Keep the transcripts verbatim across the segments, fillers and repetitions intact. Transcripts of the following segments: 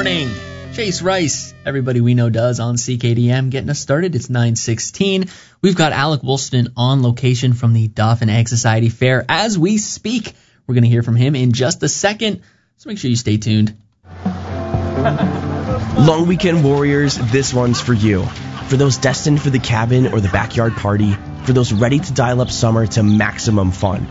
morning. Chase Rice, everybody we know does on C K D M, getting us started. It's nine sixteen. We've got Alec Woolston on location from the Dauphin Ag Society Fair as we speak. We're going to hear from him in just a second, so make sure you stay tuned. Long weekend warriors, this one's for you. For those destined for the cabin or the backyard party, for those ready to dial up summer to maximum fun.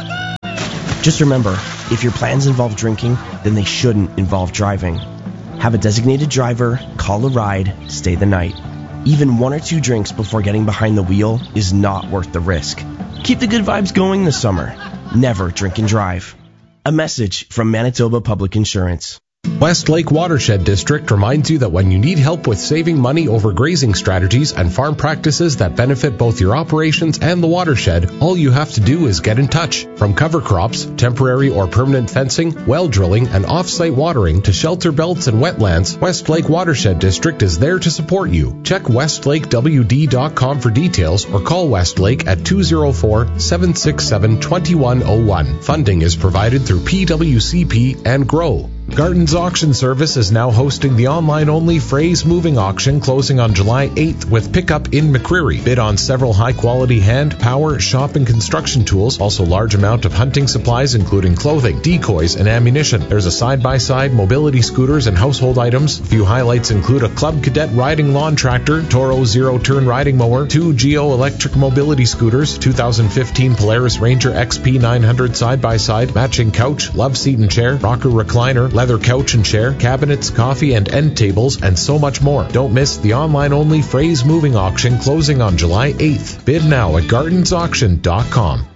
Just remember, if your plans involve drinking, then they shouldn't involve driving. Have a designated driver, call a ride, stay the night. Even one or two drinks before getting behind the wheel is not worth the risk. Keep the good vibes going this summer. Never drink and drive. A message from Manitoba Public Insurance. Westlake Watershed District reminds you that when you need help with saving money over grazing strategies and farm practices that benefit both your operations and the watershed, all you have to do is get in touch. From cover crops, temporary or permanent fencing, well drilling, and off-site watering to shelter belts and wetlands, Westlake Watershed District is there to support you. Check westlake w d dot com for details or call Westlake at two oh four, seven six seven, two one oh one. Funding is provided through P W C P and GROW. Garden's Auction Service is now hosting the online-only Phrase Moving Auction closing on July eighth with pickup in McCreary. Bid on several high-quality hand, power, shop, and construction tools. Also large amount of hunting supplies including clothing, decoys, and ammunition. There's a side-by-side, mobility scooters, and household items. A few highlights include a Club Cadet riding lawn tractor, Toro zero-turn riding mower, two Geo electric mobility scooters, two thousand fifteen Polaris Ranger X P nine hundred side-by-side, matching couch, love seat and chair, rocker recliner, leather couch and chair, cabinets, coffee and end tables, and so much more. Don't miss the online-only Phrase Moving Auction closing on July eighth. Bid now at gardens auction dot com.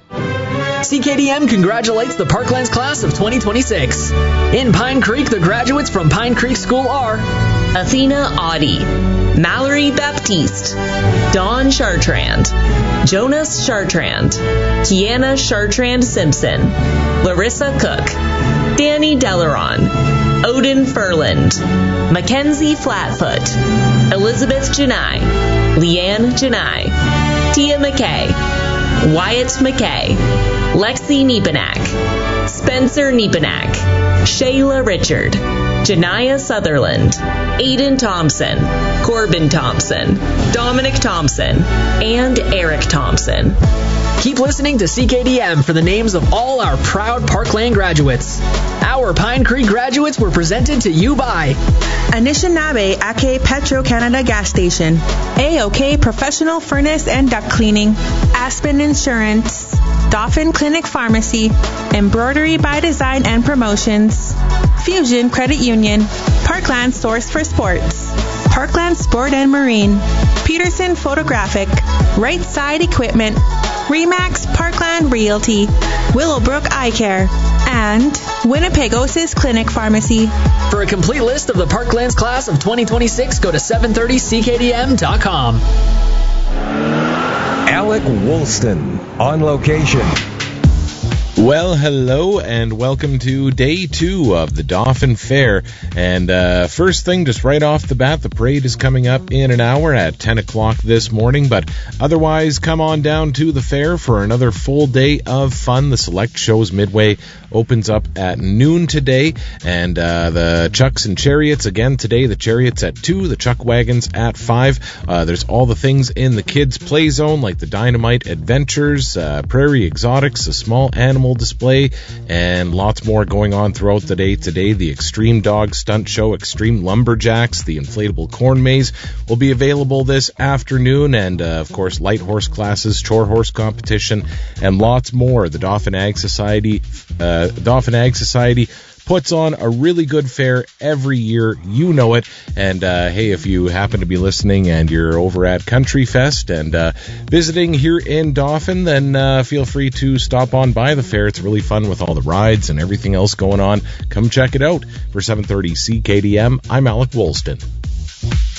C K D M congratulates the Parklands class of twenty twenty-six. In Pine Creek, the graduates from Pine Creek School are Athena Audi, Mallory Baptiste, Dawn Chartrand, Jonas Chartrand, Kiana Chartrand Simpson, Larissa Cook, Danny Delaron, Odin Furland, Mackenzie Flatfoot, Elizabeth Janai, Leanne Janai, Tia McKay, Wyatt McKay, Lexi Niepanak, Spencer Niepanak, Shayla Richard, Janaya Sutherland, Aiden Thompson, Corbin Thompson, Dominic Thompson, and Eric Thompson. Keep listening to C K D M for the names of all our proud Parkland graduates. Our Pine Creek graduates were presented to you by Anishinaabe Ake Petro Canada Gas Station, A-OK Professional Furnace and Duct Cleaning, Aspen Insurance, Dauphin Clinic Pharmacy, Embroidery by Design and Promotions, Fusion Credit Union, Parkland Source for Sports, Parkland Sport and Marine, Peterson Photographic, Right Side Equipment, Remax Parkland Realty, Willowbrook Eye Care, and Winnipegosis Clinic Pharmacy. For a complete list of the Parklands class of twenty twenty-six, go to seven thirty c k d m dot com. Alec Woolston on location. Well, hello, and welcome to day two of the Dauphin Fair. And uh, first thing, just right off the bat, the parade is coming up in an hour at ten o'clock this morning. But otherwise, come on down to the fair for another full day of fun. The Select Shows Midway opens up at noon today. And uh, the Chucks and Chariots, again today, the Chariots at two, the Chuck Wagons at five. Uh, there's all the things in the kids' play zone, like the Dynamite Adventures, uh, Prairie Exotics, a small animal display, and lots more going on throughout the day today. The Extreme Dog Stunt Show, Extreme Lumberjacks, the Inflatable Corn Maze will be available this afternoon, and uh, of course light horse classes, chore horse competition, and lots more. The Dauphin Ag Society uh, Dauphin Ag Society puts on a really good fair every year. You know it. And uh, hey, if you happen to be listening and you're over at Country Fest and uh, visiting here in Dauphin, then uh, feel free to stop on by the fair. It's really fun with all the rides and everything else going on. Come check it out. For seven thirty C K D M, I'm Alec Woolston.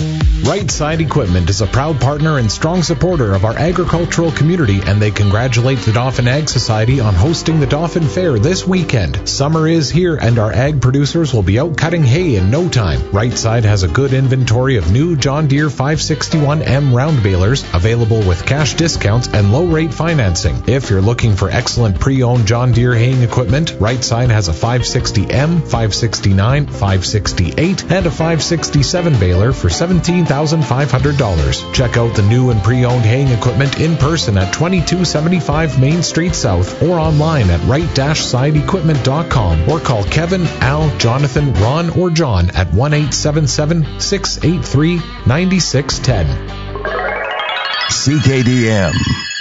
Right Side Equipment is a proud partner and strong supporter of our agricultural community, and they congratulate the Dauphin Ag Society on hosting the Dauphin Fair this weekend. Summer is here, and our ag producers will be out cutting hay in no time. Right Side has a good inventory of new John Deere five sixty-one M round balers available with cash discounts and low-rate financing. If you're looking for excellent pre-owned John Deere haying equipment, Right Side has a five sixty M, five sixty-nine, five sixty-eight, and a five sixty-seven baler for seventeen thousand five hundred dollars. Check out the new and pre-owned haying equipment in person at twenty-two seventy-five Main Street South or online at right side equipment dot com, or call Kevin, Al, Jonathan, Ron, or John at one eight seven seven, six eight three, nine six one zero. C K D M.